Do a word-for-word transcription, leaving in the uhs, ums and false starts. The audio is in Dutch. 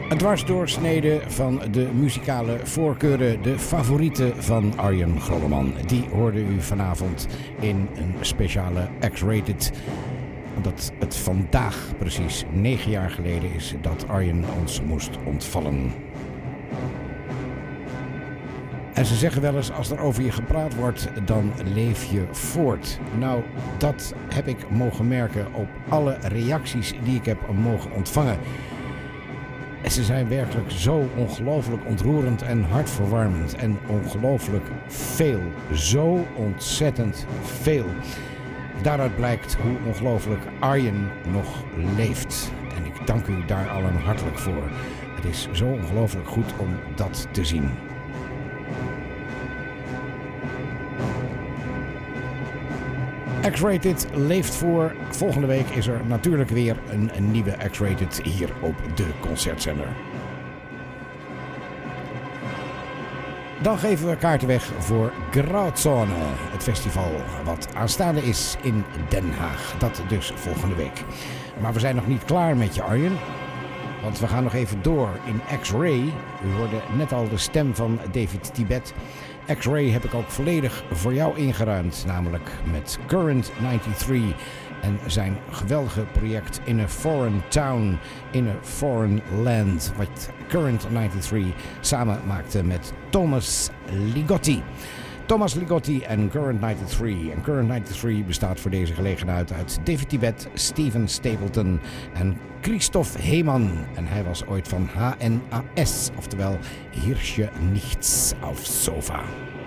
Een dwarsdoorsnede van de muzikale voorkeuren, de favorieten van Arjen Grolleman. Die hoorde u vanavond in een speciale X-Rated. Omdat het vandaag precies negen jaar geleden is dat Arjen ons moest ontvallen. En ze zeggen wel eens, als er over je gepraat wordt, dan leef je voort. Nou, dat heb ik mogen merken op alle reacties die ik heb mogen ontvangen. Ze zijn werkelijk zo ongelooflijk ontroerend en hartverwarmend. En ongelooflijk veel. Zo ontzettend veel. Daaruit blijkt hoe ongelooflijk Arjen nog leeft. En ik dank u daar allen hartelijk voor. Het is zo ongelooflijk goed om dat te zien. X-Rated leeft voor. Volgende week is er natuurlijk weer een, een nieuwe X-Rated hier op de concertzender. Dan geven we kaarten weg voor Grauzone, het festival wat aanstaande is in Den Haag. Dat dus volgende week. Maar we zijn nog niet klaar met je, Arjen. Want we gaan nog even door in X-Ray. U hoorde net al de stem van David Tibet. X-Ray heb ik ook volledig voor jou ingeruimd. Namelijk met Current negenennegentig. En zijn geweldige project In a Foreign Town, In a Foreign Land. Wat Current negenennegentig samen maakte met Thomas Ligotti. Thomas Ligotti en Current negenennegentig. En Current negenennegentig bestaat voor deze gelegenheid uit David Tibet, Steven Stapleton en Christoph Heeman. En hij was ooit van H N A S, oftewel Hirsche Nichts auf Sofa.